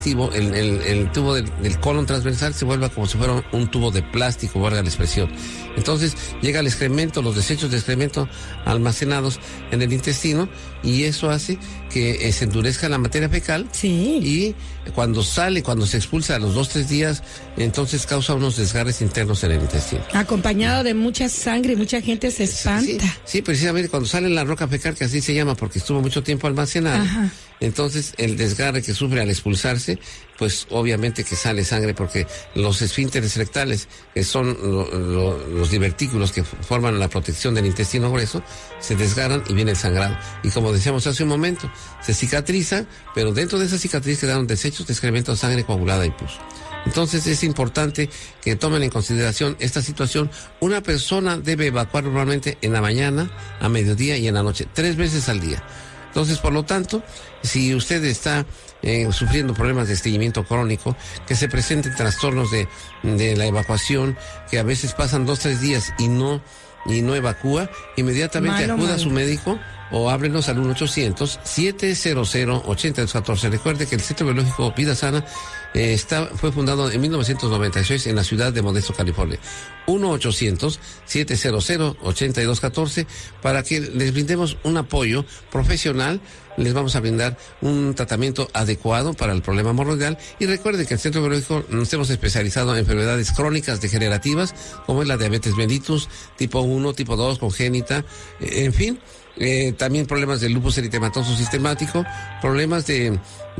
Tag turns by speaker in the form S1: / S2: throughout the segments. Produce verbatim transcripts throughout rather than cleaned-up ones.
S1: El, el, el tubo del, del colon transversal se vuelva como si fuera un tubo de plástico, valga la expresión. Entonces llega el excremento, los desechos de excremento almacenados en el intestino, y eso hace que eh, se endurezca la materia fecal.
S2: Sí.
S1: Y cuando sale, cuando se expulsa a los dos, tres días, entonces causa unos desgarres internos en el intestino.
S2: Acompañado de mucha sangre, mucha gente se espanta.
S1: Sí, sí, sí, precisamente cuando sale la roca fecal, que así se llama porque estuvo mucho tiempo almacenada. Ajá. Entonces el desgarre que sufre al expulsarse, pues obviamente que sale sangre, porque los esfínteres rectales, que son lo, lo, los divertículos que forman la protección del intestino grueso, se desgarran y viene el sangrado. Y como decíamos hace un momento, se cicatriza, pero dentro de esa cicatriz quedaron desechos de excremento, sangre coagulada y pus. Entonces es importante que tomen en consideración esta situación. Una persona debe evacuar normalmente en la mañana, a mediodía y en la noche, tres veces al día. Entonces, por lo tanto, si usted está eh, sufriendo problemas de estreñimiento crónico, que se presenten trastornos de, de la evacuación, que a veces pasan dos, tres días y no, y no evacúa, inmediatamente malo, acuda malo. a su médico o háblenos al uno ochocientos, siete cero cero, ocho dos uno cuatro. Recuerde que el Centro Biológico Vida Sana eh, está, fue fundado en mil novecientos noventa y seis en la ciudad de Modesto, California. uno ochocientos, siete cero cero, ocho dos uno cuatro, para que les brindemos un apoyo profesional. Les vamos a brindar un tratamiento adecuado para el problema hemorroidal. Y recuerden que el Centro Biológico nos hemos especializado en enfermedades crónicas degenerativas, como es la diabetes mellitus, tipo uno, tipo dos, congénita, eh, en fin. Eh, también problemas de lupus eritematoso sistemático, problemas de,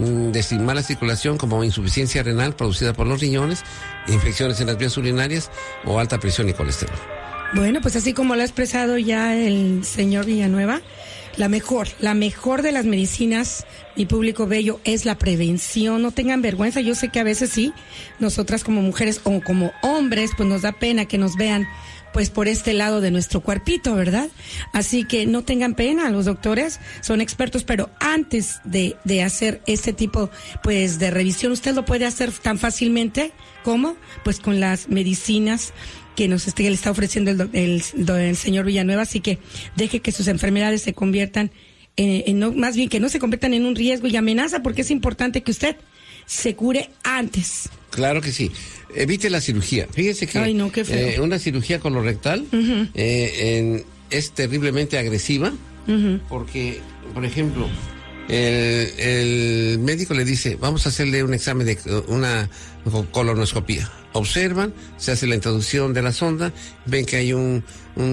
S1: de mala circulación como insuficiencia renal producida por los riñones, infecciones en las vías urinarias o alta presión y colesterol.
S2: Bueno, pues así como lo ha expresado ya el señor Villanueva, la mejor, la mejor de las medicinas, mi público bello, es la prevención. No tengan vergüenza. Yo sé que a veces sí, nosotras como mujeres o como hombres, pues nos da pena que nos vean pues por este lado de nuestro cuerpito, ¿verdad? Así que no tengan pena, los doctores son expertos, pero antes de, de hacer este tipo, pues, de revisión, usted lo puede hacer tan fácilmente como, pues, con las medicinas que nos este, le está ofreciendo el, el, el señor Villanueva. Así que deje que sus enfermedades se conviertan en, en no, más bien que no se conviertan en un riesgo y amenaza, porque es importante que usted se cure antes.
S1: Claro que sí. Evite la cirugía. Fíjese que
S2: Ay, no, qué feo.
S1: Eh, una cirugía colorectal uh-huh. eh, en, es terriblemente agresiva uh-huh. porque, por ejemplo, el, el médico le dice, vamos a hacerle un examen de una colonoscopía. Observan, se hace la introducción de la sonda, ven que hay un,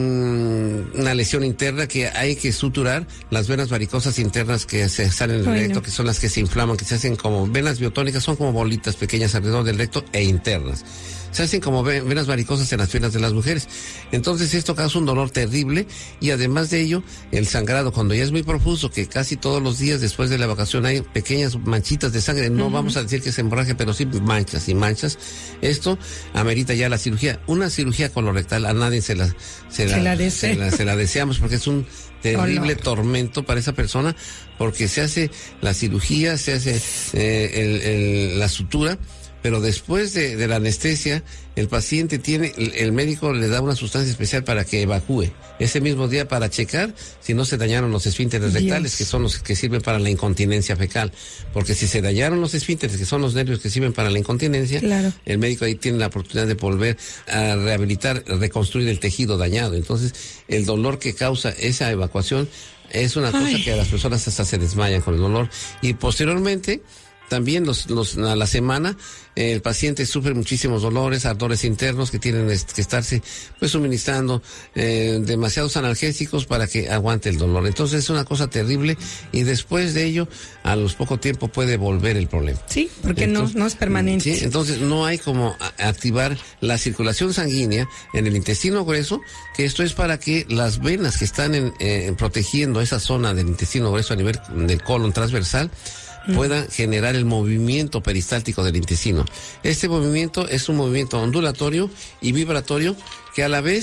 S1: un una lesión interna que hay que suturar, las venas varicosas internas que se salen del Ay, recto, no. que son las que se inflaman, que se hacen como venas biotónicas, son como bolitas pequeñas alrededor del recto e internas. Se hacen como venas varicosas en las piernas de las mujeres. Entonces esto causa un dolor terrible y además de ello, el sangrado, cuando ya es muy profuso, que casi todos los días después de la evacuación hay pequeñas manchitas de sangre, no uh-huh. vamos a decir que es hemorragia, pero sí manchas y manchas. Esto amerita ya la cirugía. Una cirugía colorectal a nadie se la, se la,
S2: se la, dese.
S1: se la, se la deseamos, porque es un terrible oh, no. tormento para esa persona, porque se hace la cirugía, se hace eh, el, el, la sutura, pero después de, de la anestesia, el paciente tiene, el, el médico le da una sustancia especial para que evacúe. Ese mismo día para checar si no se dañaron los esfínteres Dios. rectales, que son los que sirven para la incontinencia fecal. Porque si se dañaron los esfínteres, que son los nervios que sirven para la incontinencia,
S2: claro.
S1: el médico ahí tiene la oportunidad de volver a rehabilitar, reconstruir el tejido dañado. Entonces, el dolor que causa esa evacuación es una cosa Ay. que a las personas hasta se desmayan con el dolor. Y posteriormente, también los, los, a la semana eh, el paciente sufre muchísimos dolores, ardores internos que tienen que estarse pues suministrando eh, demasiados analgésicos para que aguante el dolor. Entonces es una cosa terrible y después de ello a los poco tiempo puede volver el problema.
S2: Sí, porque entonces, no, no es permanente.
S1: Sí, entonces no hay como activar la circulación sanguínea en el intestino grueso, que esto es para que las venas que están en, eh, protegiendo esa zona del intestino grueso a nivel del colon transversal pueda generar el movimiento peristáltico del intestino. Este movimiento es un movimiento ondulatorio y vibratorio que a la vez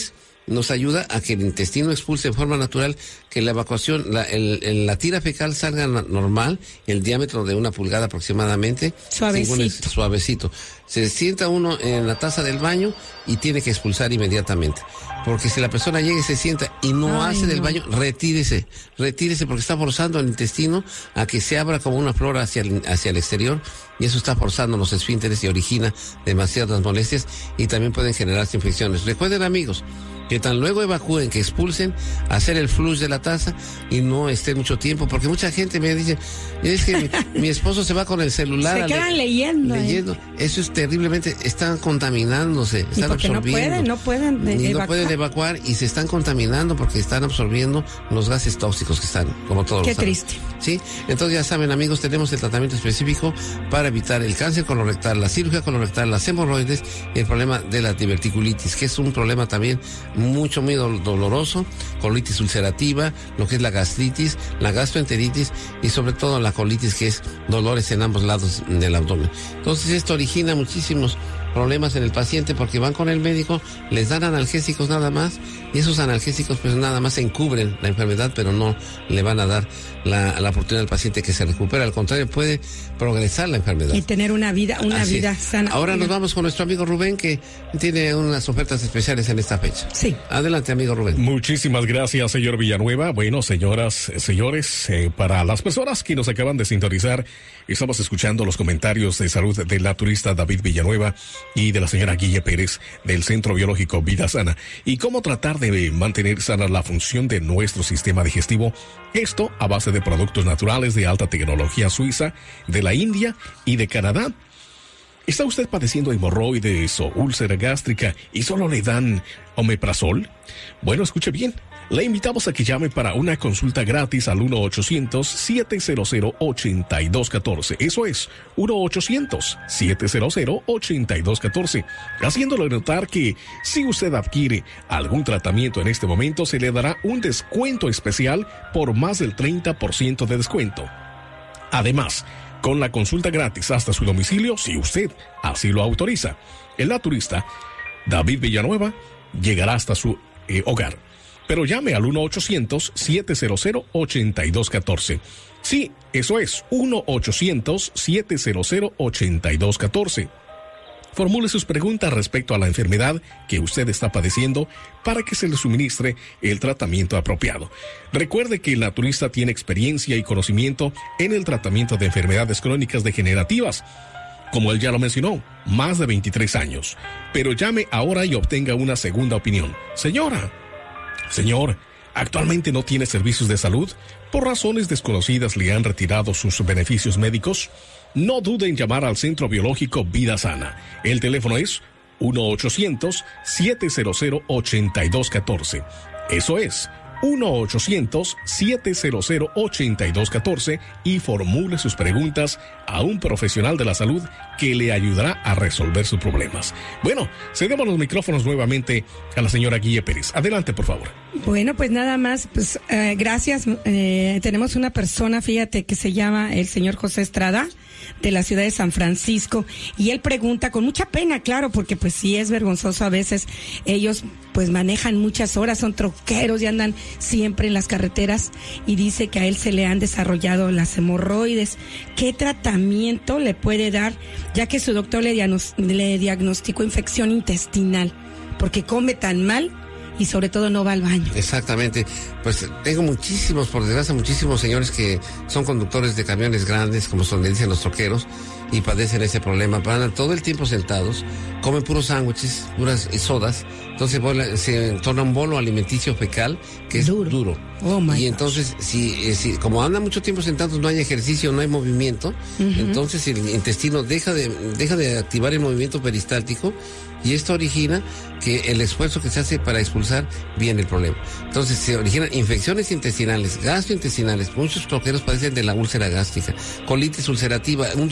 S1: nos ayuda a que el intestino expulse de forma natural, que la evacuación, la, el, el, la tira fecal salga normal, el diámetro de una pulgada aproximadamente.
S2: Suavecito.
S1: El, suavecito. Se sienta uno en la taza del baño y tiene que expulsar inmediatamente. Porque si la persona llega y se sienta y no Ay, hace no. del baño, retírese, retírese porque está forzando el intestino a que se abra como una flora hacia el, hacia el exterior, y eso está forzando los esfínteres y origina demasiadas molestias y también pueden generarse infecciones. Recuerden, amigos, que tan luego evacúen, que expulsen, hacer el flush de la taza y no estén mucho tiempo, porque mucha gente me dice, es que mi, mi esposo se va con el celular.
S2: Se quedan le, leyendo.
S1: leyendo. Eh. Eso es terriblemente, están contaminándose, están absorbiendo.
S2: No pueden, no pueden de,
S1: ni
S2: evacuar.
S1: no pueden evacuar y se están contaminando porque están absorbiendo los gases tóxicos que están, como todos
S2: Qué
S1: los
S2: triste.
S1: Sí, entonces ya saben, amigos, tenemos el tratamiento específico para evitar el cáncer colorectal, la cirugía colorectal, las hemorroides y el problema de la diverticulitis, que es un problema también mucho, muy doloroso, colitis ulcerativa, lo que es la gastritis, la gastroenteritis y sobre todo la colitis, que es dolores en ambos lados del abdomen. Entonces esto origina muchísimos problemas en el paciente porque van con el médico, les dan analgésicos nada más y esos analgésicos pues nada más encubren la enfermedad, pero no le van a dar la, la oportunidad al paciente que se recupere, al contrario, puede progresar la enfermedad.
S2: Y tener una vida, una
S1: Así
S2: vida
S1: es.
S2: sana.
S1: Ahora nos vamos con nuestro amigo Rubén, que tiene unas ofertas especiales en esta fecha.
S2: Sí.
S1: Adelante, amigo Rubén.
S3: Muchísimas gracias, señor Villanueva. Bueno, señoras, señores, eh, para las personas que nos acaban de sintonizar, estamos escuchando los comentarios de salud del naturista David Villanueva y de la señora Guille Pérez del Centro Biológico Vida Sana, y cómo tratar de mantener sana la función de nuestro sistema digestivo, esto a base de productos naturales de alta tecnología suiza, de la India y de Canadá. ¿Está usted padeciendo hemorroides o úlcera gástrica y solo le dan omeprazol? Bueno, escuche bien. Le invitamos a que llame para una consulta gratis al uno ochocientos, siete cero cero, ocho dos uno cuatro. Eso es, uno ochocientos, siete cero cero, ocho dos uno cuatro. Haciéndole notar que si usted adquiere algún tratamiento en este momento, se le dará un descuento especial por más del treinta por ciento de descuento. Además, con la consulta gratis hasta su domicilio, si usted así lo autoriza, el naturista David Villanueva llegará hasta su eh, hogar. Pero llame al uno ochocientos, siete cero cero, ocho dos uno cuatro. Sí, eso es, uno ochocientos, siete cero cero, ocho dos uno cuatro. Formule sus preguntas respecto a la enfermedad que usted está padeciendo para que se le suministre el tratamiento apropiado. Recuerde que el naturista tiene experiencia y conocimiento en el tratamiento de enfermedades crónicas degenerativas. Como él ya lo mencionó, más de veintitrés años. Pero llame ahora y obtenga una segunda opinión. Señora, señor, ¿actualmente no tiene servicios de salud? ¿Por razones desconocidas le han retirado sus beneficios médicos? No dude en llamar al Centro Biológico Vida Sana. El teléfono es uno ochocientos, siete cero cero, ocho dos uno cuatro. Eso es, uno ochocientos, siete cero cero, ocho dos uno cuatro, y formule sus preguntas a un profesional de la salud que le ayudará a resolver sus problemas. Bueno, cedemos los micrófonos nuevamente a la señora Guille Pérez. Adelante, por favor.
S2: Bueno, pues nada más, pues eh, gracias. Eh, tenemos una persona, fíjate, que se llama el señor José Estrada, de la ciudad de San Francisco, y él pregunta con mucha pena, claro, porque pues sí es vergonzoso a veces. Ellos pues manejan muchas horas, son troqueros y andan siempre en las carreteras, y dice que a él se le han desarrollado las hemorroides. ¿Qué tratamiento le puede dar, ya que su doctor le, diagnos- le diagnosticó infección intestinal, porque come tan mal y sobre todo no va al baño?
S1: Exactamente. Pues tengo muchísimos, por desgracia, muchísimos señores que son conductores de camiones grandes, como son, le dicen los troqueros, y padecen ese problema. Van todo el tiempo sentados, comen puros sándwiches, puras y sodas, entonces se torna un bolo alimenticio fecal que es duro. duro.
S2: Oh my
S1: y entonces, si, si como andan mucho tiempo sentados, no hay ejercicio, no hay movimiento, uh-huh. entonces el intestino deja de, deja de activar el movimiento peristáltico, y esto origina que el esfuerzo que se hace para expulsar viene el problema. Entonces se originan infecciones intestinales, gastrointestinales. Muchos troqueros padecen de la úlcera gástrica, colitis ulcerativa, un dolor del,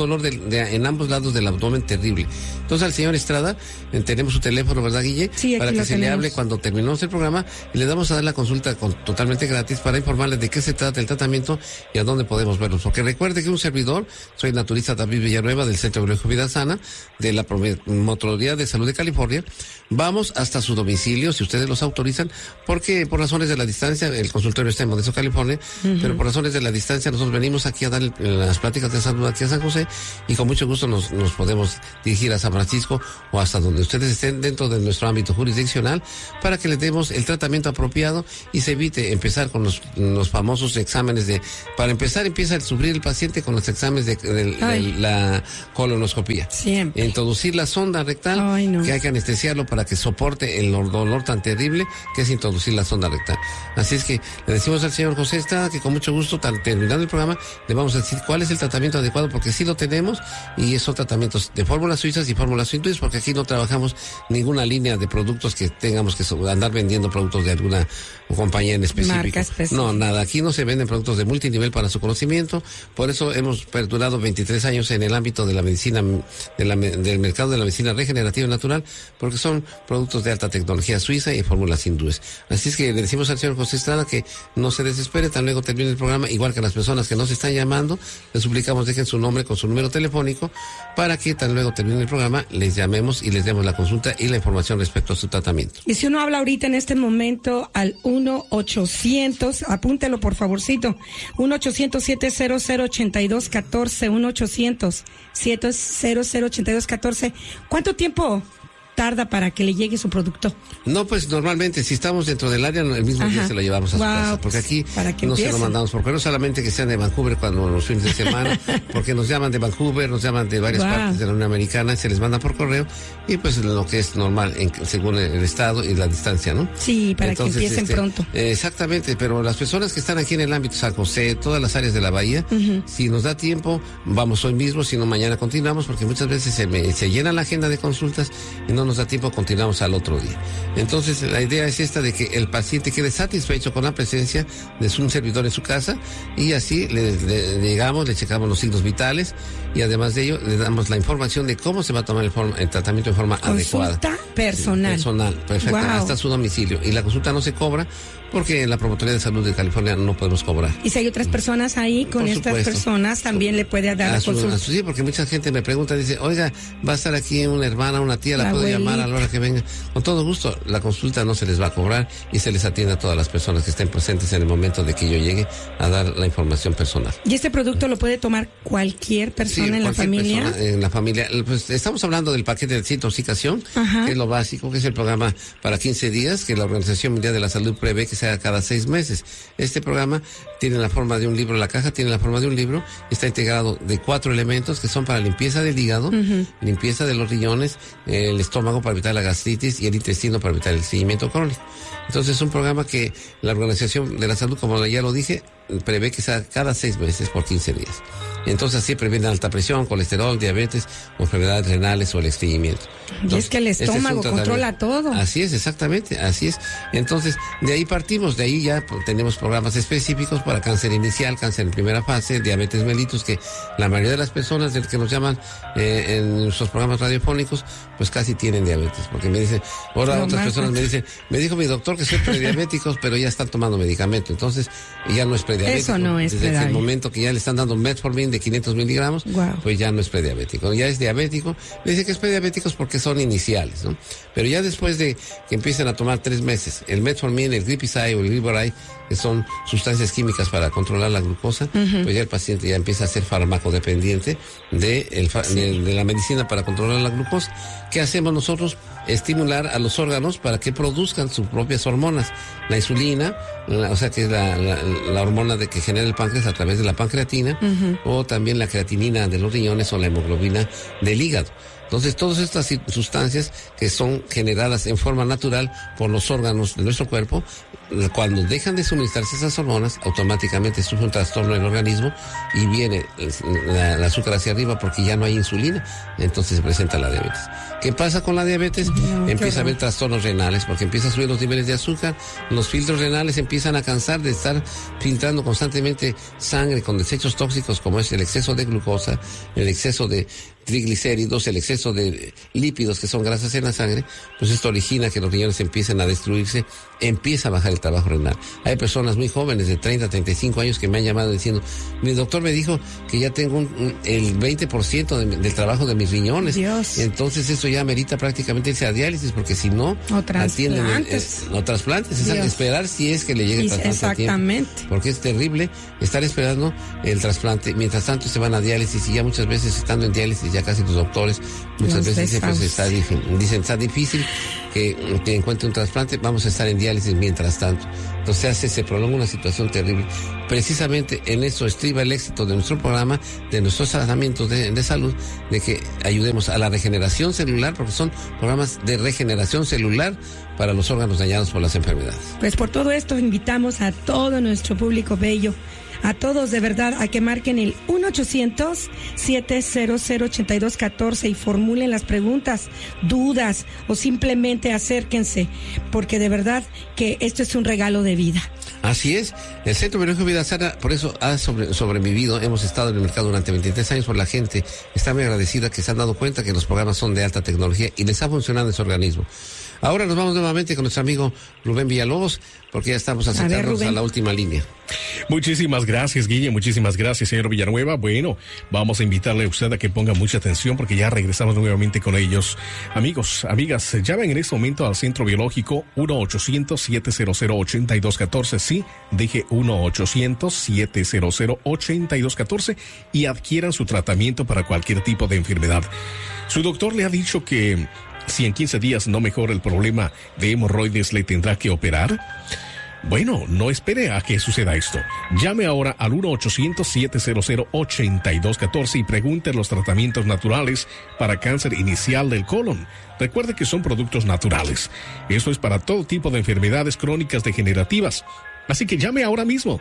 S1: de, en ambos lados del abdomen terrible. Entonces al señor Estrada, eh, tenemos su teléfono, ¿verdad, Guille?
S2: Sí,
S1: para que se
S2: tenemos.
S1: le hable cuando terminemos el programa y le damos a dar la consulta con, totalmente gratis para informarles de qué se trata el tratamiento y a dónde podemos verlos. Porque recuerde que un servidor, soy naturista David Villanueva del Centro Biológico Vida Sana, de la Promotoría de Salud de California. Vamos hasta su domicilio, si ustedes los autorizan, porque por razones de la distancia, el consultorio está en Modesto, California, uh-huh. pero por razones de la distancia nosotros venimos aquí a dar el, las pláticas de salud aquí a San José y con mucho gusto nos, nos podemos dirigir a San Francisco o hasta donde ustedes estén dentro de nuestro ámbito jurisdiccional para que les demos el tratamiento apropiado y se evite empezar con los, los famosos exámenes de... Para empezar, empieza a sufrir el paciente con los exámenes de, de, de la colonoscopía.
S2: Siempre.
S1: Introducir la sonda rectal,
S2: Ay, no.
S1: que hay que anestesiarlo para que soporte el dolor tan terrible que es introducir la sonda rectal. Así es que le decimos al señor José Estrada que con mucho gusto, terminando el programa, le vamos a decir cuál es el tratamiento adecuado, porque sí lo tenemos y son tratamientos de fórmulas suizas y fórmulas suizas, porque aquí no trabajamos ninguna línea de productos que tengamos que andar vendiendo productos de alguna compañía en específico. No, nada, aquí no se venden productos de multinivel para su conocimiento, por eso hemos perdurado veintitrés años en el ámbito de la medicina, de la, del mercado de la medicina regenerativa natural, porque son productos de alta tecnología suiza y fórmulas hindúes. Así es que le decimos al señor José Estrada que no se desespere, tan luego termine el programa, igual que las personas que nos están llamando, les suplicamos dejen su nombre con su número telefónico para que tan luego termine el programa les llamemos y les demos la consulta y la información respecto a su tratamiento.
S2: Y si uno habla ahorita en este momento al uno ochocientos, apúntelo por favorcito, uno ochocientos, siete cero cero, ocho dos uno cuatro, uno ochocientos, siete cero cero, ocho dos uno cuatro, ¿cuánto tiempo tarda para que le llegue su producto?
S1: No, pues normalmente si estamos dentro del área el mismo Ajá. día se lo llevamos a su wow, casa, porque aquí no empiecen. Se lo mandamos por correo, solamente que sean de Vancouver cuando los fines de semana, porque nos llaman de Vancouver, nos llaman de varias wow. partes de la Unión Americana, se les manda por correo y pues lo que es normal en, según el estado y la distancia, ¿no?
S2: Sí, para Entonces, que empiecen
S1: este,
S2: pronto.
S1: Eh, exactamente, pero las personas que están aquí en el ámbito San José, todas las áreas de la bahía, uh-huh. si nos da tiempo, vamos hoy mismo, si no mañana continuamos, porque muchas veces se, me, se llena la agenda de consultas y no nos da tiempo, continuamos al otro día. Entonces la idea es esta de que el paciente quede satisfecho con la presencia de un servidor en su casa y así le, le, le llegamos, le checamos los signos vitales y además de ello le damos la información de cómo se va a tomar el, forma, el tratamiento de forma
S2: consulta
S1: adecuada.
S2: Consulta personal.
S1: Personal, perfecto, wow. hasta su domicilio. Y la consulta no se cobra porque en la Promotoría de Salud de California no podemos cobrar.
S2: Y si hay otras personas ahí, con Por estas supuesto. personas también le puede dar la consulta.
S1: Sí, porque mucha gente me pregunta, dice, oiga, va a estar aquí una hermana, una tía, la, la puedo abuelita. llamar a la hora que venga. Con todo gusto, la consulta no se les va a cobrar y se les atiende a todas las personas que estén presentes en el momento de que yo llegue a dar la información personal.
S2: ¿Y este producto lo puede tomar cualquier persona sí, en la familia?
S1: Persona en la familia. Pues estamos hablando del paquete de desintoxicación, Ajá. que es lo básico, que es el programa para quince días, que la Organización Mundial de la Salud prevé que sea cada seis meses. Este programa tiene la forma de un libro, la caja tiene la forma de un libro, está integrado de cuatro elementos que son para limpieza del hígado, uh-huh. limpieza de los riñones, el estómago para evitar la gastritis y el intestino para evitar el estreñimiento crónico. Entonces es un programa que la Organización de la Salud, como ya lo dije, prevé que sea cada seis meses por quince días. Entonces así previene alta presión, colesterol, diabetes, o enfermedades renales o el estreñimiento. Entonces,
S2: y es que el estómago este es controla todo.
S1: Así es, exactamente, así es. Entonces, de ahí partimos, de ahí ya pues, tenemos programas específicos para cáncer inicial, cáncer en primera fase, diabetes mellitus, que la mayoría de las personas que nos llaman eh, en nuestros programas radiofónicos, pues casi tienen diabetes, porque me dicen, ahora no, otras más, personas me dicen, me dijo mi doctor que soy prediabéticos, pero ya están tomando medicamento, entonces ya no es prediabético.
S2: Eso no es
S1: Desde el momento que ya le están dando metformin de quinientos miligramos, wow. pues ya no es prediabético. Ya es diabético. Le dice que es prediabético porque son iniciales, ¿no? Pero ya después de que empiecen a tomar tres meses, el metformin, el glipizide o el gliburide, que son sustancias químicas para controlar la glucosa, uh-huh. pues ya el paciente ya empieza a ser farmacodependiente de, el, sí. de, de la medicina para controlar la glucosa. ¿Qué hacemos nosotros? Estimular a los órganos para que produzcan sus propias hormonas. La insulina, la, o sea que es la, la, la hormona de que genera el páncreas a través de la pancreatina, uh-huh. o también la creatinina de los riñones o la hemoglobina del hígado. Entonces, todas estas sustancias que son generadas en forma natural por los órganos de nuestro cuerpo, cuando dejan de suministrarse esas hormonas, automáticamente sufre un trastorno en el organismo y viene la, la azúcar hacia arriba porque ya no hay insulina, entonces se presenta la diabetes. ¿Qué pasa con la diabetes? No, empieza a haber trastornos renales porque empieza a subir los niveles de azúcar, los filtros renales empiezan a cansar de estar filtrando constantemente sangre con desechos tóxicos como es el exceso de glucosa, el exceso de triglicéridos, el exceso de lípidos que son grasas en la sangre, pues esto origina que los riñones empiecen a destruirse, empieza a bajar el trabajo renal. Hay personas muy jóvenes de treinta, treinta y cinco años que me han llamado diciendo, mi doctor me dijo que ya tengo un, un, el veinte por ciento de, del trabajo de mis riñones.
S2: Dios.
S1: Entonces eso ya amerita prácticamente irse a diálisis porque si no atienden el, el, no trasplantes, es esperar si es que le llegue el trasplante
S2: exactamente.
S1: a tiempo, porque es terrible estar esperando el trasplante, mientras tanto se van a diálisis y ya muchas veces estando en diálisis ya casi los doctores muchas los veces dicen, pues, está, dicen está difícil que, que encuentre un trasplante, vamos a estar en diálisis mientras tanto. Entonces hace, se prolonga una situación terrible. Precisamente en eso estriba el éxito de nuestro programa, de nuestros tratamientos de, de salud, de que ayudemos a la regeneración celular, porque son programas de regeneración celular para los órganos dañados por las enfermedades.
S2: Pues por todo esto invitamos a todo nuestro público bello, a todos de verdad, a que marquen el uno ochocientos, siete cero cero, ocho dos uno cuatro y formulen las preguntas, dudas o simplemente acérquense, porque de verdad que esto es un regalo de vida.
S1: Así es, el Centro Biológico Vida Sana, por eso ha sobre, sobrevivido, hemos estado en el mercado durante veintitrés años, por la gente está muy agradecida que se han dado cuenta que los programas son de alta tecnología y les ha funcionado en su organismo. Ahora nos vamos nuevamente con nuestro amigo Rubén Villalobos, porque ya estamos acercándonos a, a la última línea.
S3: Muchísimas gracias, Guille, muchísimas gracias, señor Villanueva. Bueno, vamos a invitarle a usted a que ponga mucha atención porque ya regresamos nuevamente con ellos. Amigos, amigas, llamen en este momento al Centro Biológico uno ochocientos, siete cero cero, ocho dos uno cuatro, sí, dije uno ochocientos, siete cero cero, ocho dos uno cuatro y adquieran su tratamiento para cualquier tipo de enfermedad. Su doctor le ha dicho que si en quince días no mejora el problema de hemorroides, ¿le tendrá que operar? Bueno, no espere a que suceda esto. Llame ahora al uno ochocientos, siete cero cero, ocho dos uno cuatro y pregunte los tratamientos naturales para cáncer inicial del colon. Recuerde que son productos naturales. Eso es para todo tipo de enfermedades crónicas degenerativas. Así que llame ahora mismo.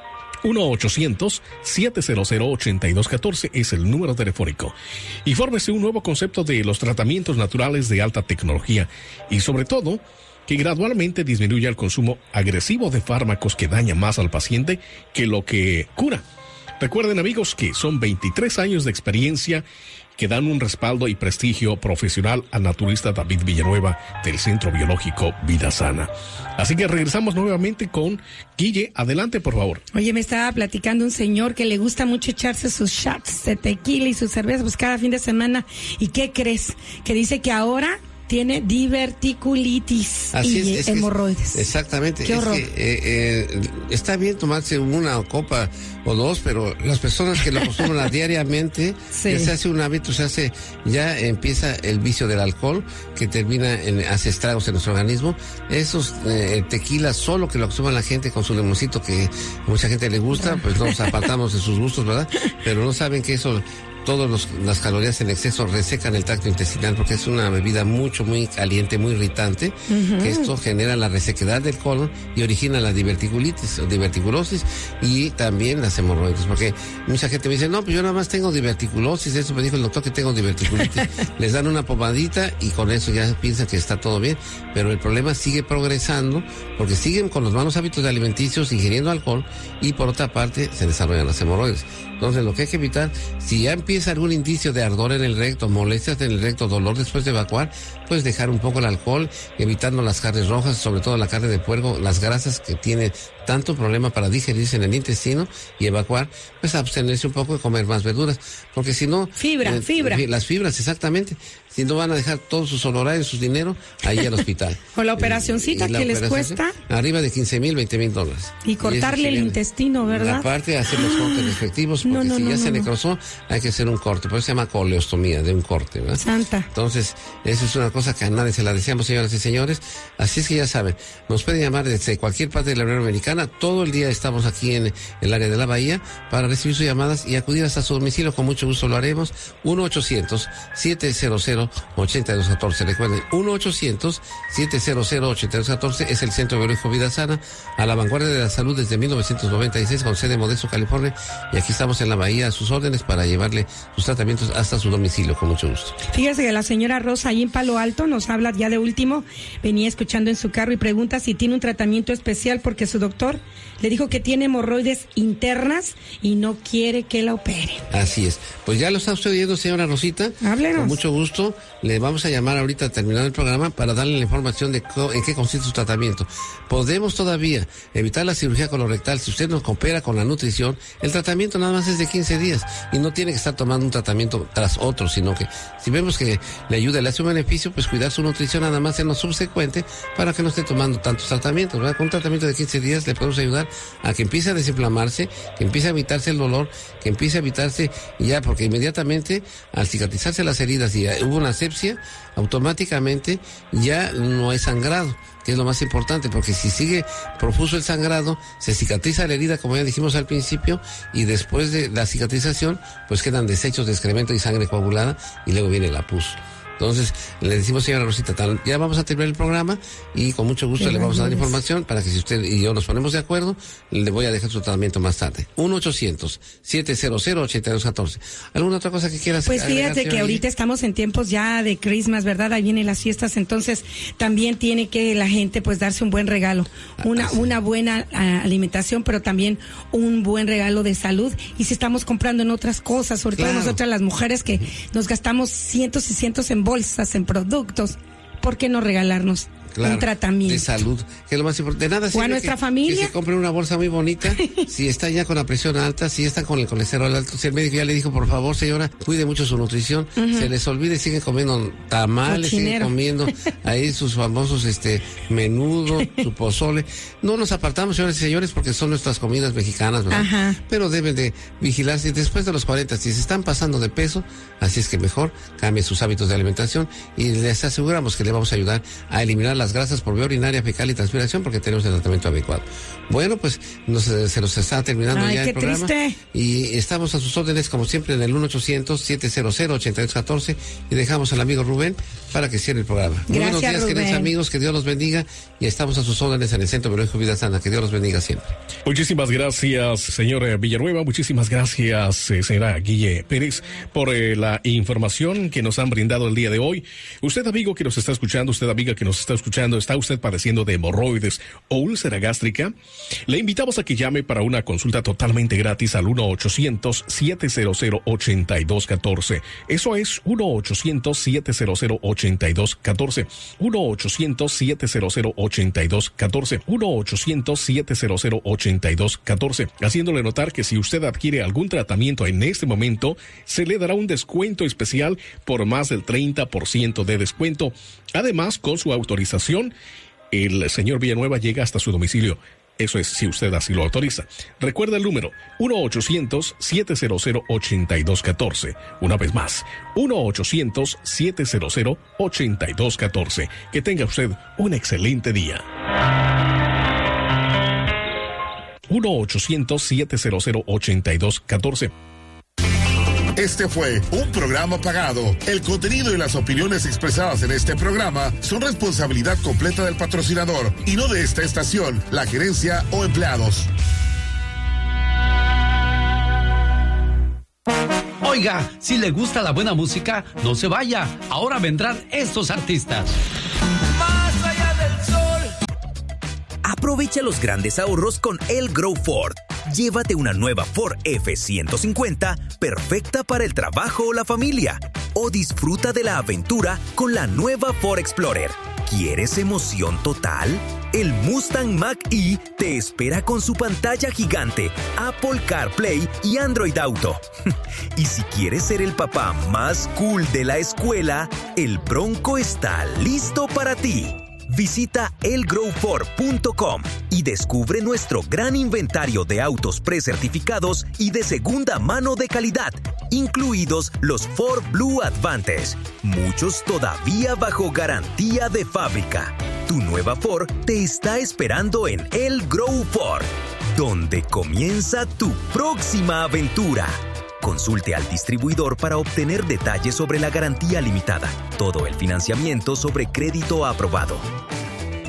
S3: uno ochocientos, siete cero cero, ocho dos uno cuatro es el número telefónico. Infórmese un nuevo concepto de los tratamientos naturales de alta tecnología y sobre todo que gradualmente disminuya el consumo agresivo de fármacos que daña más al paciente que lo que cura. Recuerden, amigos, que son veintitrés años de experiencia que dan un respaldo y prestigio profesional al naturista David Villanueva del Centro Biológico Vida Sana. Así que regresamos nuevamente con Guille. Adelante, por favor.
S2: Oye, me estaba platicando un señor que le gusta mucho echarse sus shots de tequila y sus cervezas pues cada fin de semana. ¿Y qué crees? Que dice que ahora tiene diverticulitis
S1: Así
S2: y
S1: es, es
S2: hemorroides.
S1: Que, exactamente.
S2: Qué horror.
S1: Es que, eh, eh, está bien tomarse una copa o dos, pero las personas que lo acostumbran diariamente,
S2: sí.
S1: ya se hace un hábito, se hace, ya empieza el vicio del alcohol, que termina en, hace estragos en nuestro organismo. Esos eh, tequilas solo que lo acostumbran la gente con su limoncito, que a mucha gente le gusta, pues nos apartamos de sus gustos, ¿verdad? Pero no saben que eso, todas las calorías en exceso resecan el tracto intestinal porque es una bebida mucho, muy caliente, muy irritante, uh-huh. que esto genera la resequedad del colon y origina la diverticulitis o diverticulosis y también las hemorroides, porque mucha gente me dice, no, pues yo nada más tengo diverticulosis, eso me dijo el doctor que tengo diverticulitis. Les dan una pomadita y con eso ya piensan que está todo bien, pero el problema sigue progresando porque siguen con los malos hábitos alimenticios, ingiriendo alcohol y por otra parte se desarrollan las hemorroides. Entonces lo que hay que evitar, si ya empieza algún indicio de ardor en el recto, molestias en el recto, dolor después de evacuar, pues dejar un poco el alcohol, evitando las carnes rojas, sobre todo la carne de puerco, las grasas que tienen tanto problema para digerirse en el intestino y evacuar, pues abstenerse un poco de comer más verduras, porque si no...
S2: Fibra, eh, fibra.
S1: Las fibras, exactamente. Si no van a dejar todos sus honorarios, sus dineros, ahí al hospital.
S2: O la operacioncita que les cuesta.
S1: Arriba de quince mil, veinte mil dólares.
S2: Y cortarle y el intestino, ¿verdad?
S1: Aparte de hacer los cortes respectivos, porque no, no, si no, ya no, se necrosó, hay que hacer un corte. Por eso se llama coleostomía, de un corte, ¿verdad?
S2: Santa.
S1: Entonces, eso es una cosa que a nadie se la deseamos, señoras y señores. Así es que ya saben, nos pueden llamar desde cualquier parte de la Unión Americana. Todo el día estamos aquí en el área de la Bahía para recibir sus llamadas y acudir hasta su domicilio. Con mucho gusto lo haremos. uno ochocientos, siete cero cero, ochenta y dos catorce. Recuerden, uno ochocientos siete cero cero ochenta y dos catorce es el Centro Biológico Vida Sana, a la vanguardia de la salud desde mil novecientos noventa y seis, con sede en Modesto, California, y aquí estamos en la Bahía a sus órdenes para llevarle sus tratamientos hasta su domicilio, con mucho gusto.
S2: Fíjese que la señora Rosa ahí en Palo Alto nos habla ya de último, venía escuchando en su carro y pregunta si tiene un tratamiento especial porque su doctor le dijo que tiene hemorroides internas y no quiere que la opere.
S1: Así es. Pues ya lo está usted oyendo, señora Rosita.
S2: Háblenos.
S1: Con mucho gusto. Le vamos a llamar ahorita terminando el programa para darle la información de co- en qué consiste su tratamiento. Podemos todavía evitar la cirugía colorectal si usted nos coopera con la nutrición. El tratamiento nada más es de quince días y no tiene que estar tomando un tratamiento tras otro, sino que si vemos que le ayuda, le hace un beneficio, pues cuidar su nutrición nada más en lo subsecuente para que no esté tomando tantos tratamientos, ¿verdad? Con un tratamiento de quince días le podemos ayudar a que empiece a desinflamarse, que empiece a evitarse el dolor, que empiece a evitarse ya, porque inmediatamente al cicatrizarse las heridas y hubo una asepsia, automáticamente ya no hay sangrado, que es lo más importante, porque si sigue profuso el sangrado, se cicatriza la herida, como ya dijimos al principio, y después de la cicatrización, pues quedan desechos de excremento y sangre coagulada, y luego viene la pus. Entonces, le decimos, señora Rosita, ya vamos a terminar el programa y con mucho gusto le vamos a dar información para que si usted y yo nos ponemos de acuerdo, le voy a dejar su tratamiento más tarde. uno ochocientos siete cero cero ochenta y dos catorce. ¿Alguna otra cosa que quieras
S2: Pues
S1: agregar,
S2: fíjate que
S1: señora?
S2: ahorita estamos en tiempos ya de Christmas, ¿verdad? Ahí vienen las fiestas, entonces también tiene que la gente pues darse un buen regalo, una,
S1: ah, sí.
S2: una buena uh, alimentación, pero también un buen regalo de salud. Y si estamos comprando en otras cosas, sobre
S1: Claro.
S2: todo nosotras las mujeres que nos gastamos cientos y cientos en bolsas, en productos, ¿por qué no regalarnos
S1: Claro,
S2: un tratamiento?
S1: de salud, que es lo más importante. De nada
S2: O a
S1: sirve
S2: nuestra
S1: que,
S2: familia.
S1: que se compre una bolsa muy bonita, si está ya con la presión alta, si está con el colesterol alto. Si el médico ya le dijo, por favor, señora, cuide mucho su nutrición, uh-huh. se les olvide, siguen comiendo tamales,
S2: Cochinero.
S1: siguen comiendo ahí sus famosos este menudo, su pozole. No nos apartamos, señores y señores, porque son nuestras comidas mexicanas, ¿verdad? Ajá. Pero deben de vigilarse después de los cuarenta, si se están pasando de peso, así es que mejor cambie sus hábitos de alimentación y les aseguramos que le vamos a ayudar a eliminar las grasas por vía urinaria, fecal y transpiración, porque tenemos el tratamiento adecuado. Bueno, pues nos, se nos está terminando
S2: Ay,
S1: ya
S2: qué
S1: el programa.
S2: Triste.
S1: Y estamos a sus órdenes, como siempre, en el uno ochocientos siete cero cero ochenta y dos catorce y dejamos al amigo Rubén para que cierre el programa. Muy
S2: Gracias,
S1: buenos días,
S2: Rubén.
S1: queridos amigos, que Dios los bendiga y estamos a sus órdenes en el Centro Biológico Vida Sana. Que Dios los bendiga siempre.
S3: Muchísimas gracias, señor Villanueva. Muchísimas gracias, eh, señora Guille Pérez, por eh, la información que nos han brindado el día de hoy. Usted, amigo que nos está escuchando, usted, amiga que nos está escuchando, ¿está usted padeciendo de hemorroides o úlcera gástrica? Le invitamos a que llame para una consulta totalmente gratis al uno ochocientos siete cero cero ochenta y dos catorce. Eso es uno ochocientos siete cero cero ochenta y dos catorce. uno ochocientos siete cero cero ochenta y dos catorce. uno ochocientos siete cero cero ochenta y dos catorce. Haciéndole notar que si usted adquiere algún tratamiento en este momento, se le dará un descuento especial por más del treinta por ciento de descuento. Además, con su autorización, el señor Villanueva llega hasta su domicilio. Eso es, si usted así lo autoriza. Recuerda el número uno ochocientos siete cero cero ochenta y dos catorce. Una vez más, uno ochocientos siete cero cero ochenta y dos catorce. Que tenga usted un excelente día. uno ochocientos siete cero cero ochenta y dos catorce.
S4: Este fue un programa pagado. El contenido y las opiniones expresadas en este programa son responsabilidad completa del patrocinador y no de esta estación, la gerencia o empleados.
S5: Oiga, si le gusta la buena música, no se vaya. Ahora vendrán estos artistas.
S6: Más allá del sol.
S7: Aprovecha los grandes ahorros con El Grow Ford. Llévate una nueva Ford F ciento cincuenta perfecta para el trabajo o la familia. O disfruta de la aventura con la nueva Ford Explorer. ¿Quieres emoción total? El Mustang Mach-E te espera con su pantalla gigante, Apple CarPlay y Android Auto. Y si quieres ser el papá más cool de la escuela, el Bronco está listo para ti. Visita el grow ford punto com y descubre nuestro gran inventario de autos precertificados y de segunda mano de calidad, incluidos los Ford Blue Advantage, muchos todavía bajo garantía de fábrica. Tu nueva Ford te está esperando en El Grow Ford, donde comienza tu próxima aventura. Consulte al distribuidor para obtener detalles sobre la garantía limitada. Todo el financiamiento sobre crédito aprobado.